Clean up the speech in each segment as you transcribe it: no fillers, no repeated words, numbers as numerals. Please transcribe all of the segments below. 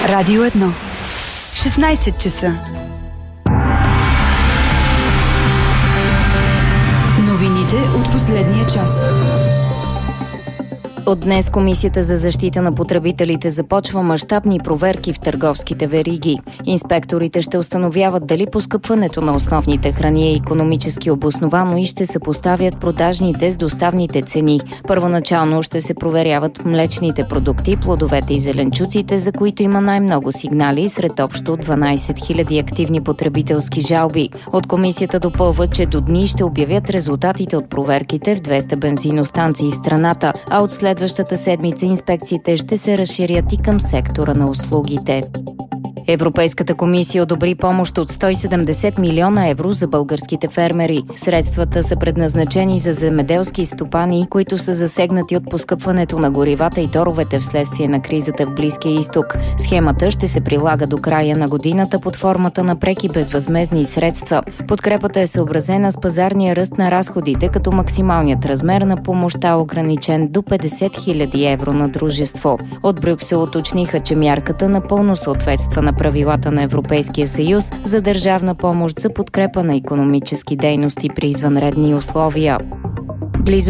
Радио 1. 16 часа. Новините от последния час. От днес Комисията за защита на потребителите започва мащабни проверки в търговските вериги. Инспекторите ще установяват дали поскъпването на основните храни е икономически обосновано и ще съпоставят продажните с доставните цени. Първоначално ще се проверяват млечните продукти, плодовете и зеленчуците, за които има най-много сигнали, сред общо 12 000 активни потребителски жалби. От комисията допълват, че до дни ще обявят резултатите от проверките в 200 бензиностанции в страната, а от следващата седмица инспекциите ще се разширят и към сектора на услугите. Европейската комисия одобри помощ от 170 милиона евро за българските фермери. Средствата са предназначени за земеделски стопани, които са засегнати от поскъпването на горивата и торовете вследствие на кризата в Близкия изток. Схемата ще се прилага до края на годината под формата на преки безвъзмездни средства. Подкрепата е съобразена с пазарния ръст на разходите, като максималният размер на помощта е ограничен до 50 000 евро на дружество. От Брюксел уточниха, че мярката напълно съответства на правилата на Европейския съюз за държавна помощ за подкрепа на икономически дейности при извънредни условия. Близо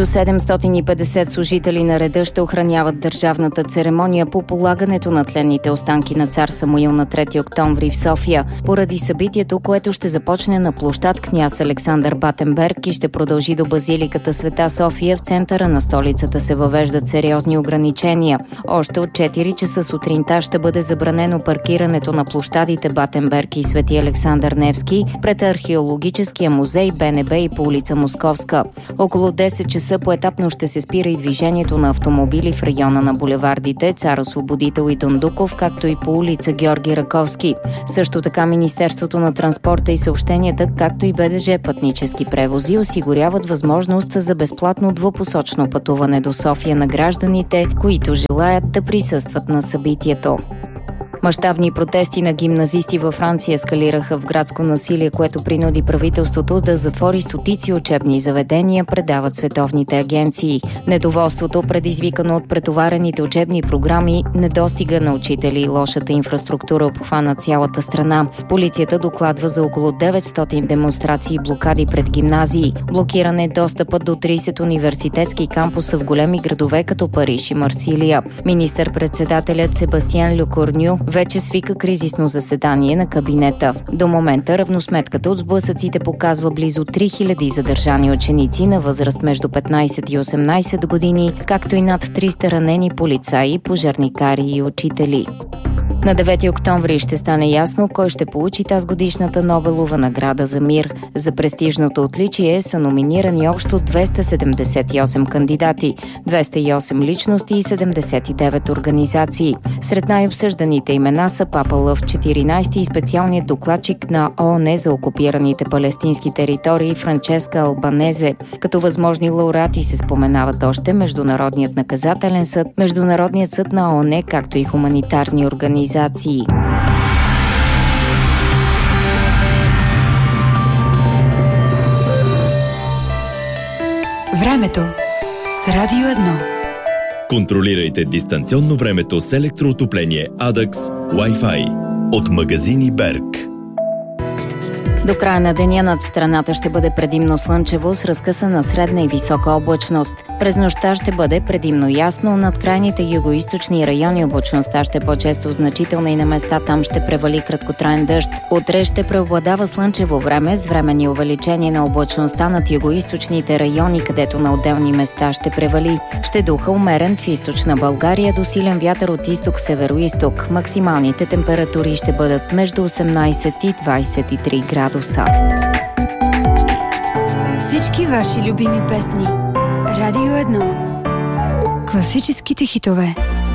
750 служители на реда ще охраняват държавната церемония по полагането на тленните останки на цар Самуил на 3 октомври в София, поради събитието, което ще започне на площад Княз Александър Батенберг и ще продължи до базиликата Света София. В центъра на столицата се въвеждат сериозни ограничения. Още от 4 часа сутринта ще бъде забранено паркирането на площадите Батенберг и Свети Александър Невски пред археологическия музей, БНБ и по улица Московска. Около 10 часа поетапно ще се спира и движението на автомобили в района на булевардите Цар Освободител и Дондуков, както и по улица Георги Раковски. Също така Министерството на транспорта и съобщенията, както и БДЖ Пътнически превози осигуряват възможност за безплатно двупосочно пътуване до София на гражданите, които желаят да присъстват на събитието. Мащабни протести на гимназисти във Франция ескалираха в градско насилие, което принуди правителството да затвори стотици учебни заведения, предават световните агенции. Недоволството, предизвикано от претоварените учебни програми, недостига на учители и лошата инфраструктура обхвана цялата страна. Полицията докладва за около 900 демонстрации и блокади пред гимназии. Блокиран е достъпът до 30 университетски кампуса в големи градове като Париж и Марсилия. Министър-председателят Себастиан Лекорню вече свика кризисно заседание на кабинета. До момента равносметката от сблъсъците показва близо 3000 задържани ученици на възраст между 15 и 18 години, както и над 300 ранени полицаи, пожарникари и учители. На 9 октомври ще стане ясно кой ще получи тазгодишната Нобелова награда за мир. За престижното отличие са номинирани общо 278 кандидати, 208 личности и 79 организации. Сред най-обсъжданите имена са Папа Лъв 14 и специалният докладчик на ООН за окупираните палестински територии Франческа Албанезе. Като възможни лауреати се споменават още Международният наказателен съд, Международният съд на ООН, както и хуманитарни организации. Времето с Радио 1. Контролирайте дистанционно времето с електроотопление Adax Wi-Fi от магазини Берг. До края на деня над страната ще бъде предимно слънчево с разкъсана средна и висока облачност. През нощта ще бъде предимно ясно, над крайните югоизточни райони облачността ще по-често значителна и на места там ще превали краткотраен дъжд. Утре ще преобладава слънчево време с временни увеличение на облачността над югоизточните райони, където на отделни места ще превали. Ще духа умерен в източна България до силен вятър от изток-североизток. Максималните температури ще бъдат между 18 и 23 градуса. Всички ваши любими песни. Радио 1. Класическите хитове.